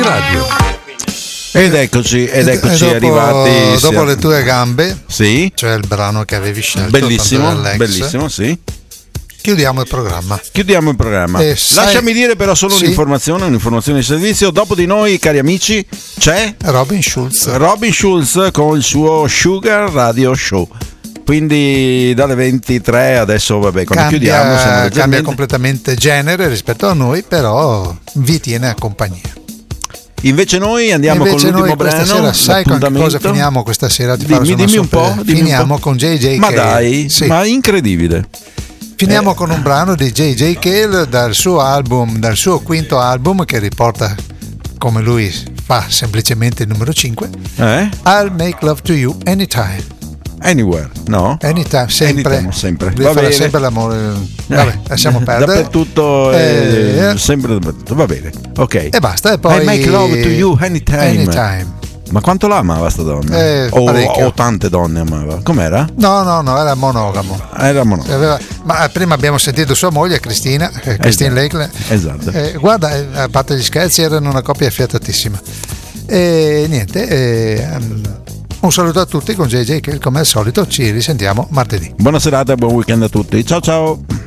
radio. Ed eccoci dopo, arrivati. Dopo le tue gambe, sì, cioè il brano che avevi scelto, bellissimo, sì. Chiudiamo il programma. Lasciami dire però solo un'informazione di servizio. Dopo di noi, cari amici, c'è Robin Schulz con il suo Sugar Radio Show. Quindi dalle 23 adesso, quando chiudiamo cambia completamente genere rispetto a noi, però vi tiene a compagnia. Invece noi andiamo con l'ultimo brano. Sera, sai con cosa finiamo questa sera? Dimmi un po'. Finiamo con JJ Ma dai, ma incredibile. Finiamo con un brano di JJ Cale dal suo quinto album, che riporta, come lui fa, semplicemente il numero 5. I'll Make Love to You Anytime. Anywhere, no? Anytime, sempre. Va bene. Sempre l'amore. Vabbè, lasciamo perdere. Dappertutto, sempre dappertutto. Va bene, ok. E basta. E poi I make love to you anytime. Ma quanto la amava sta donna? O tante donne amava? Com'era? No, era monogamo. Ma prima abbiamo sentito sua moglie, Christine Lakeland. Esatto. Guarda, a parte gli scherzi, erano una coppia fiatatissima. E niente. Un saluto a tutti con JJ che come al solito ci risentiamo martedì. Buona serata e buon weekend a tutti. Ciao ciao.